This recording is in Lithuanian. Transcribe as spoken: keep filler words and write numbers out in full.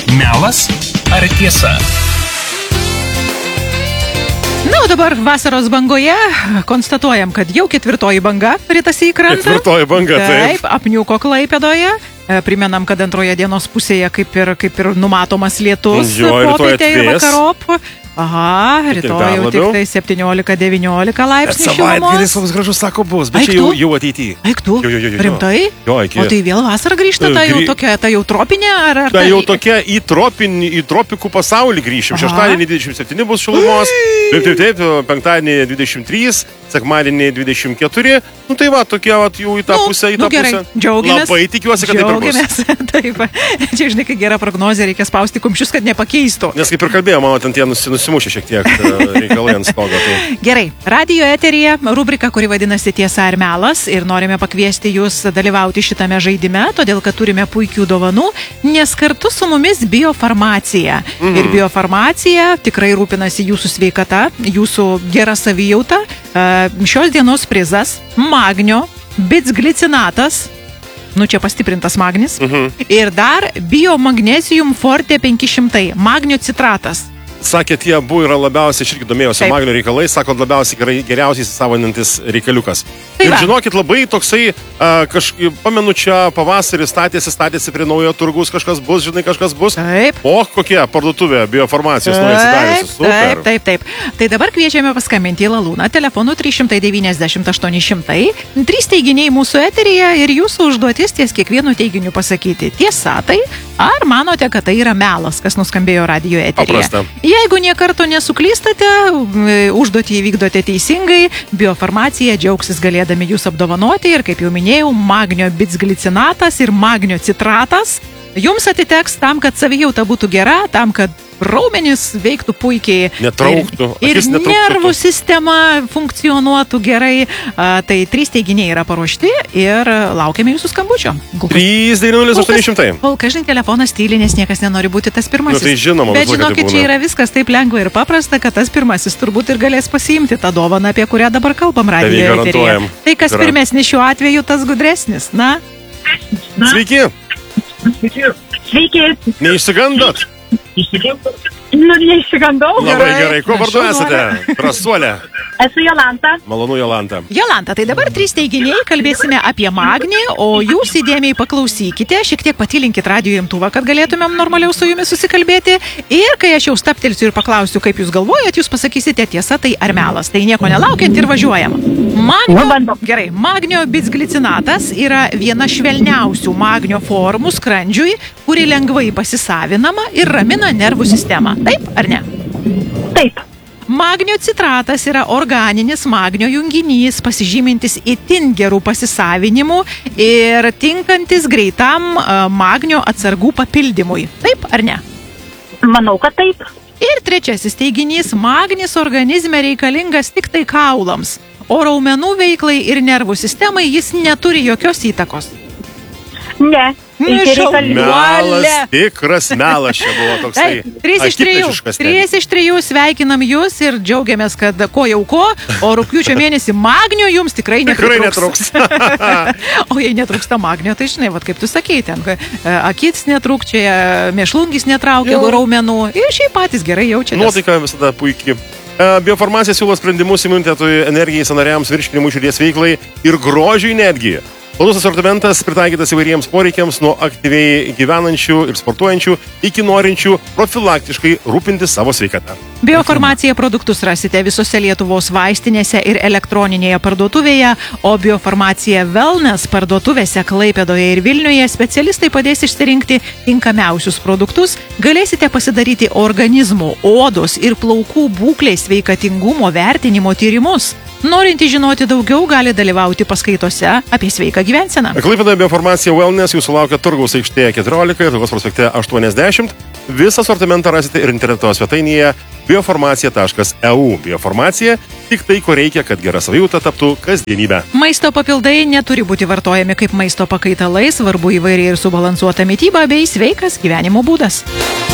Melas ar tiesa? Na, o dabar vasaros bangoje konstatuojam, kad jau ketvirtoji banga ritasi į krantą. Ketvirtoji banga, taip. Taip, apniuko Klaipėdoje. Primenam, kad antroje dienos pusėje kaip ir, kaip ir numatomas lietus. Jo, popietė ir vakarop. Aha, rytoj jau tik tai septyniolika devyniolika laipsnių šilumos. Savaitgalis mums gražus, sako, bus, bet čia jau, jau ateityje. Eik tu? Jo, jo, jo, jo. Rimtai? Jo, iki... O tai vėl vasara grįžta, ta jau Gry... tokia, ta jau tropinė? Ar, ar ta jau tokia į, tropinį, į tropikų pasaulį grįšim. Aha. Šeštadienį dvidešimt septyni bus šilumos, taip, taip, taip, penktadienį dvidešimt trys, sekmadienį dvidešimt keturi. Nu tai va, tokie va, jau į tą nu, pusę, į tą nu, gerai. pusę. Džiaugiamės. Labai tikiuosi, kad taip ir bus. Taip, čia žinai, kai gera prognozė, reikia spausti kumščius, kad nepakeistų. Nes kaip ir kalbėjau, mano ten tie nusimušė šiek tiek reikalai ant stogo. Tai. Gerai, radijo eteryje rubrika, kuri vadinasi Tiesa ar melas, ir norime pakviesti jūs dalyvauti šitame žaidime, todėl kad turime puikių dovanų, nes kartu su mumis biofarmacija. Mm. Ir biofarmacija tikrai rūpinasi jūsų sveikata, jūsų gera savijauta. Šios dienos prizas magnio bicglicinatas, nu čia pastiprintas magnis, mm-hmm. ir dar biomagnesium forte penki šimtai, magnio citratas. Sakė, tie abu yra labiausiai, aš irgi domėjausi magnio reikalai, sako, labiausiai gerai, geriausiai įsisavinantis reikaliukas. Tai ir va. Žinokit, labai toksai, uh, kažkaip, pamenu, čia pavasarį statėsi, statėsi prie naujo turgus, kažkas bus, žinai, kažkas bus. Taip. O kokia parduotuvė biofarmacijos nuo atsidariusi. Taip, taip, taip. Tai dabar kviečiame paskambinti į Lalūną telefonu trys devyniasdešimt aštuoni šimtai. Trys teiginiai mūsų eteryje ir jūsų užduotis ties kiekvienu teiginiu pasakyti tiesa tai, ar manote, kad tai yra melas, kas nuskambėjo radijo eteryje. Paprasta. Jeigu nie karto nesuklystate, užduotį įvykdote teisingai, biofarmacija džiaugsis galėdami jūs apdovanoti ir, kaip jau minėjau, magnio bicglicinatas ir magnio citratas jums atiteks tam, kad savijauta būtų gera, tam, kad raumenys veiktų puikiai. Netrauktų. Ir, ir nervų sistema funkcionuotų gerai. A, tai trys teiginiai yra paruošti ir laukiame jūsų skambučio. trys devyni nulis aštuoni šimtai. Kol kas, žinai, telefonas tyli, nes niekas nenori būti tas pirmasis. Nu, tai žinoma, bet žinokit, čia yra viskas taip lengva ir paprasta, kad tas pirmasis turbūt ir galės pasiimti tą dovaną, apie kurią dabar kalbam radijo eteryje. Tai kas yra pirmesnis šiuo atveju, tas gudresnis. Na? Na? Sveiki. Sveiki. Sveiki. Neišsigandot? Nu, neišsigandau. Labai gerai. Kuo vardu esate? Prasuolė. Esu Jolanta. Malonu, Jolanta. Jolanta, tai dabar trys teiginiai, kalbėsime apie magnį, o jūs įdėmiai paklausykite, šiek tiek patylinkit radijo imtuvą, kad galėtumėm normaliau su jumis susikalbėti. Ir kai aš jau staptelsiu ir paklausiu, kaip jūs galvojat, jūs pasakysite tiesa tai ar melas. Tai nieko nelaukiant ir važiuojam. Magnio, gerai, magnio bicglicinatas yra viena švelniausių magnio formų skrandžiui, kuri lengvai pasisavinama ir ramina nervų sistemą. Taip ar ne? Taip. Magnio citratas yra organinis magnio junginys, pasižymintis itin gerų pasisavinimu ir tinkantis greitam magnio atsargų papildymui. Taip ar ne? Manau, kad taip. Ir trečiasis teiginys, magnis organizme reikalingas tik tai kaulams, o raumenų veiklai ir nervų sistemai jis neturi jokios įtakos. Ne. Melas, tikras melas čia buvo toksai. trys iš trijų. trys iš trijų sveikinam jūs ir džiaugiamės, kad ko jau ko, o rugpjūčio mėnesį magnio jums tikrai netrūks. O jei netrūksta magnio, tai žinai, vat, kaip tu sakei, ten akis netrūkčia, mėšlungis netraukia raumenų ir šiaip patys gerai jaučiatės. Nuotaika visada puikiai. Biofarmacija siūlo sprendimus imunitetui, energijai, sąnariams, virškinimui, širdies veiklai ir grožiui netgi. Platus asortimentas pritaikytas įvairiems poreikiams nuo aktyviai gyvenančių ir sportuojančių iki norinčių profilaktiškai rūpintis savo sveikatą. Biofarmacija produktus rasite visose Lietuvos vaistinėse ir elektroninėje parduotuvėje, o Biofarmacija Wellness parduotuvėse Klaipėdoje ir Vilniuje specialistai padės išsirinkti tinkamiausius produktus, galėsite pasidaryti organizmo, odos ir plaukų būklės sveikatingumo vertinimo tyrimus. Norinti žinoti daugiau, gali dalyvauti paskaitose apie sveiką gyvenseną. Klaipėdoje Biofarmacija Wellness jūsų laukia Turgaus aikštėje keturiolika, Lietuvos prospekte aštuoniasdešimt. Visą sortimentą rasite ir interneto svetainėje biofarmacija taškas e u. Biofarmacija – tik tai, ko reikia, kad gera savijauta taptų kasdienybė. Maisto papildai neturi būti vartojami kaip maisto pakaitalai, svarbu įvairiai ir subalansuota mityba bei sveikas gyvenimo būdas.